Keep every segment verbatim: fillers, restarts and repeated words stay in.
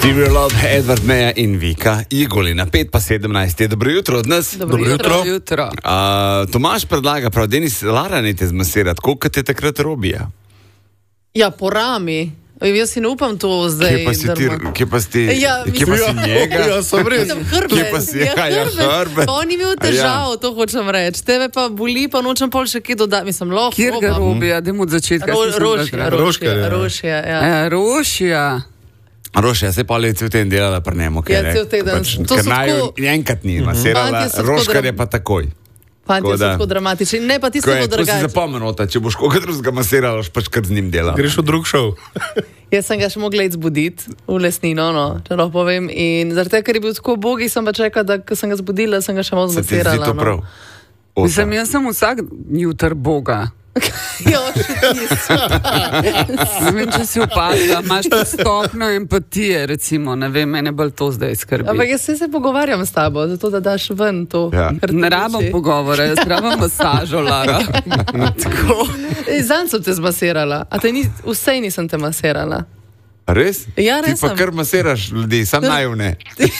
Stevie Love, Edward Meja in Vika Igoli na pet pa sedemnajst. Dobro jutro od nas. Dobro, Dobro jutro. jutro. Uh, Tomaž predlaga, prav, Denis, Lara ne te zmasirati, koliko te takrat robija? Ja, po rami. Jaz si ne upam to zdaj. Kje pa si ti, kje pa si ti, ja, kje pa si njega? Ja, sem res. Kje pa si, ja, ja, hrbet. On je imel težav, ja. To hočem reči. Tebe pa boli, pa nočem pol še kaj dodati. Mislim, lahko. Kjer ga robija, dajmo od začetka. Ro, rošja, rošja, rošja, ja. Ja, rošja. Rošja, se pa je cel teden delala pri njemu. Ja, cel teden. Pač, ker naj enkrat ni masirala, roškar je pa takoj. Fantje so tako dramatični. Ne, pa ti se bo drugače. Ko si zapomnil, če boš koga drugega masirala, pač kar z njim dela. Greš v drug šov. Jaz sem ga še mogla iti zbuditi v lesnino, no, če lahko povem. In zaradi tega, ker je bil tako bogi, sem pa čekala, da ko sem ga zbudila, sem ga še malo zmasirala. Se ti zdi to prav? No. Mislim, jaz sem vsak jutr boga. Jo, še nisem. Ne vem, če si opazila, imaš to stopnjo empatije, recimo, ne vem, mene bolj to zdaj skrbi. Ampak jaz se, se pogovarjam s tabo, zato da daš ven to. Ja. Ne rabam pogovore, jaz rabam masažo, Lara. Tako. Zanj sem te zmasirala, a te ni, vsej nisem te masirala. Res? Ja, res Ti pa sem. kar masiraš ljudi, sam najvne.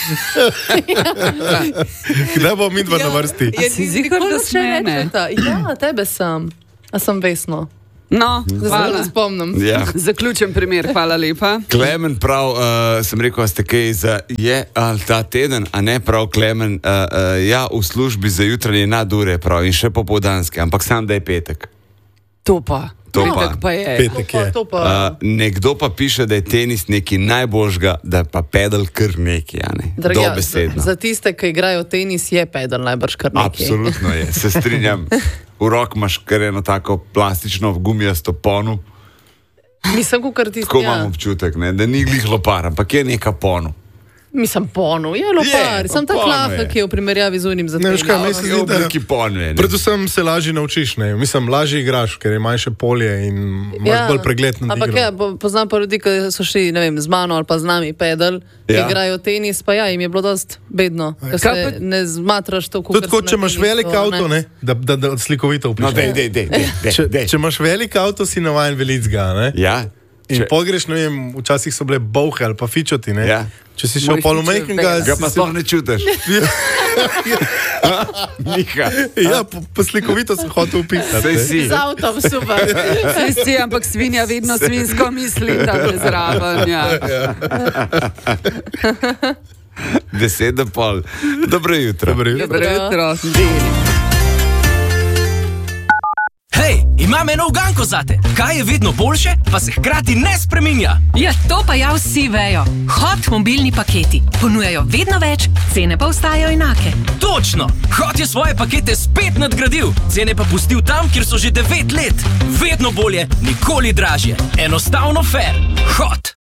Kdaj bo midva na vrsti? A si zihar, da si mene? Ja, tebe sem. A sem Vesno. No, Zdaj hvala. se spomnim. Ja. Zaključen primer, hvala lepa. Klemen prav, uh, sem rekel, a ste kaj za je ali ta teden, a ne prav Klemen, uh, uh, ja, v službi za jutranje nadure prav in še popoldanske, ampak sam da je petek. To pa. To Petek pa. pa je. Petek je. To pa, Uh, nekdo pa piše, da je tenis nekaj najboljšega, da pa pedal kar nekaj, a ne? Dragja, Dobesedno. za tiste, ki igrajo tenis, je pedal najbrž kar nekaj. Absolutno je, se strinjam. V rok imaš kar eno tako plastično gumijasto ponu. Mislim, kukar tisti, Tako ja. imam občutek, ne? Da ni glih lopar, ampak je neka ponu. Mislim, ponu, je lopar. Je, Sem ta ponu klafek, je. ki je v primerjavi z unim za Ne, veš kaj, tenis. meni se Je zdi, v da obliki ponu je. ne? predvsem se lažje naučiš, ne. Mislim, lažje igraš, ker je manjše polje in imaš bolj pregled nad ampak igro. ja, po- poznam pa ljudi, ki so šli, ne vem, z mano ali pa z nami pedal, ki Ja. igrajo tenis, pa ja, jim je bilo dost bedno, ker Kaj se pa- ne zmatraš to, Tudi tako, če imaš velik avto, ne, da, da, da slikovito No, opišeš. dej, dej, dej, dej, dej, Če, dej. če imaš velik avto, si navajen velicga, ne? Ja? In Če- pogreš, ne vem, včasih so bile bolhe ali pa fičoti, ne? Ja. Če si šel Moj pol fičo je umejknega, velik. Ga pa sploh ne čutiš. Nika. Ja, pa, pa slikovito sem hotel opisati. Saj ne. si. Z avtom, super. Vsi si, ampak svinja vedno svinsko misli, da je zraven. Ja. Deset do pol. Dobro jutro. Dobro jutro. Dobro jutro. Hej, imam eno uganko zate. Kaj je vedno boljše, pa se hkrati ne spreminja? Ja, to pa ja vsi vejo. Hot mobilni paketi ponujajo vedno več, cene pa ostajajo enake. Točno! Hot je svoje pakete spet nadgradil, cene pa pustil tam, kjer so že devet let. Vedno bolje, nikoli dražje. Enostavno fair. Hot!